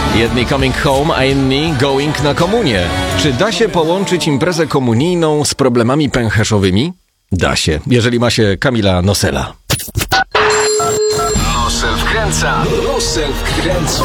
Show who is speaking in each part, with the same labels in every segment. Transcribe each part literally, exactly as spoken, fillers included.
Speaker 1: Jedni coming home, a inni going na komunię. Czy da się połączyć imprezę komunijną z problemami pęcherzowymi? Da się, jeżeli ma się Kamila Nosela.
Speaker 2: Nosel wkręca, Nosel wkręca.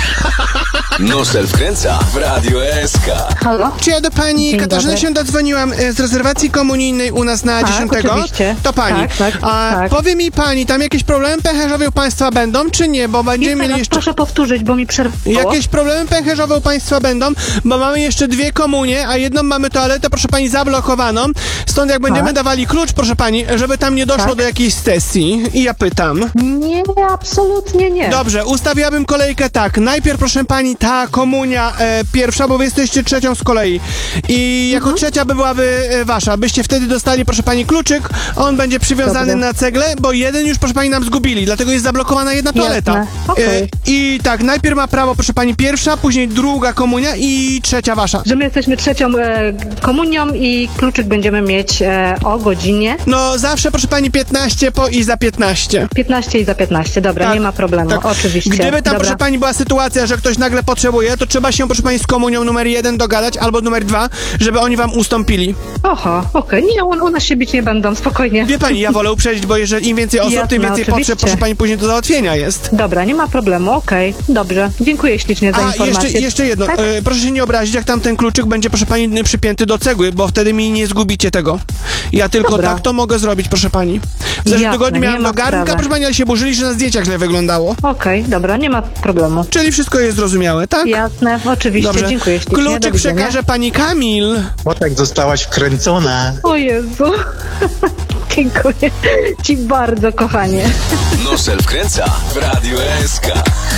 Speaker 2: Nosel wkręca w Radio S K.
Speaker 3: Halo?
Speaker 4: Czy ja do pani
Speaker 3: Dzień
Speaker 4: Katarzyny
Speaker 3: dobry.
Speaker 4: się dodzwoniłam e, z rezerwacji komunijnej u nas na
Speaker 3: Tak,
Speaker 4: dziesiątego?
Speaker 3: oczywiście.
Speaker 4: To pani.
Speaker 3: Tak, tak,
Speaker 4: A
Speaker 3: tak.
Speaker 4: powie mi pani, tam jakieś problemy pęcherzowe u państwa będą, czy nie? Bo będziemy
Speaker 3: Jeszcze
Speaker 4: mieli
Speaker 3: raz
Speaker 4: jeszcze...
Speaker 3: proszę powtórzyć, bo mi przerwało.
Speaker 4: Jakieś problemy pęcherzowe u państwa będą, bo mamy jeszcze dwie komunie, a jedną mamy toaletę, proszę pani, zablokowaną. Stąd jak będziemy
Speaker 3: Tak.
Speaker 4: dawali klucz, proszę pani, żeby tam nie doszło
Speaker 3: Tak.
Speaker 4: do jakiejś sesji. I ja pytam.
Speaker 3: Nie, absolutnie nie.
Speaker 4: Dobrze, ustawiałbym kolejkę tak. Najpierw, proszę pani, ta komunia e, pierwsza, bo wy jesteście trzecią z kolei. I jako
Speaker 3: Mhm.
Speaker 4: trzecia by byłaby e, wasza. Byście wtedy dostali, proszę pani, kluczyk. On będzie przywiązany
Speaker 3: Dobrze.
Speaker 4: na cegle, bo jeden już, proszę pani, nam zgubili. Dlatego jest zablokowana jedna toaleta.
Speaker 3: Jasne. Okej.
Speaker 4: I tak, najpierw ma prawo, proszę pani, pierwsza, później druga komunia i trzecia wasza.
Speaker 3: Że my jesteśmy trzecią e, komunią i kluczyk będziemy mieć e, o godzinie
Speaker 4: No zawsze, proszę pani, piętnaście po i za piętnaście.
Speaker 3: piętnaście i za piętnaście. Dobra,
Speaker 4: Tak,
Speaker 3: nie ma problemu,
Speaker 4: tak.
Speaker 3: oczywiście.
Speaker 4: Gdyby tam,
Speaker 3: Dobra.
Speaker 4: proszę pani, była sytuacja, że ktoś nagle potrzebuje, to trzeba się, proszę pani, z komunią numer jeden dogadać, albo numer dwa, żeby oni wam ustąpili.
Speaker 3: Oho, okej. Nie, u, u nas się bić nie będą, spokojnie.
Speaker 4: Wie pani, ja wolę uprzedzić, bo jeżeli im więcej osób,
Speaker 3: Jasne,
Speaker 4: tym więcej
Speaker 3: oczywiście.
Speaker 4: potrzeb, proszę pani, później do załatwienia jest.
Speaker 3: Dobra, nie ma problemu, okej. Dobrze, dziękuję ślicznie za
Speaker 4: A,
Speaker 3: informację.
Speaker 4: jeszcze, jeszcze jedno.
Speaker 3: Tak?
Speaker 4: E, proszę się nie obrazić, jak tam ten kluczyk będzie, proszę pani, przypięty do cegły, bo wtedy mi nie zgubicie tego. Ja tylko
Speaker 3: Dobra.
Speaker 4: tak to mogę zrobić, proszę pani. W zeszłym
Speaker 3: Jasne,
Speaker 4: tygodniu
Speaker 3: nie
Speaker 4: miałem
Speaker 3: ma
Speaker 4: do garnka,
Speaker 3: sprawy.
Speaker 4: proszę pani, ale się burzyli, że na zdjęciach źle wyglądało.
Speaker 3: Okej, dobra, nie ma problemu.
Speaker 4: Czyli wszystko jest zrozumiałe, tak?
Speaker 3: Jasne, oczywiście,
Speaker 4: Dobrze.
Speaker 3: dziękuję ślicznie. do
Speaker 4: Kluczyk
Speaker 3: widzenia.
Speaker 4: przekaże pani Kamil.
Speaker 5: Bo tak zostałaś wkręcona.
Speaker 3: O Jezu. Dziękuję ci bardzo, kochanie.
Speaker 2: Nosel wkręca w Radio S K.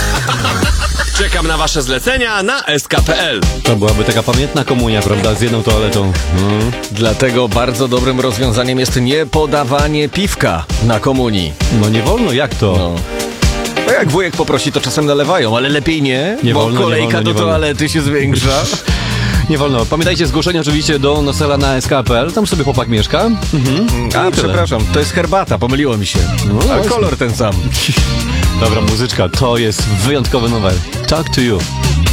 Speaker 1: Czekam na wasze zlecenia na S K kropka P L.
Speaker 6: To byłaby taka pamiętna komunia, prawda, z jedną toaletą. No.
Speaker 1: Dlatego bardzo dobrym rozwiązaniem jest nie podawanie piwka na komunii.
Speaker 6: no nie wolno, jak to?
Speaker 1: No. No jak wujek poprosi, to czasem nalewają, ale lepiej nie,
Speaker 6: Nie
Speaker 1: bo
Speaker 6: wolno, nie
Speaker 1: kolejka
Speaker 6: wolno, nie
Speaker 1: do
Speaker 6: wolno.
Speaker 1: toalety się zwiększa.
Speaker 6: Nie wolno. Pamiętajcie, zgłoszenie oczywiście do Nosela na S K kropka P L. Tam sobie chłopak mieszka. Mhm.
Speaker 1: A,
Speaker 6: I tyle.
Speaker 1: przepraszam, to jest herbata, pomyliło mi się.
Speaker 6: No,
Speaker 1: Ale
Speaker 6: właśnie.
Speaker 1: kolor ten sam.
Speaker 6: Dobra, muzyczka, to jest wyjątkowy numer. Talk to you.